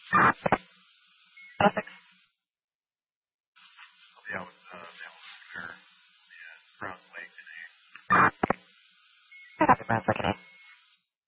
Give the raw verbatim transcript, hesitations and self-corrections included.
Perfect. I'll be out with uh, Dallas Fair and Brown Lake today. I got the Browns looking at.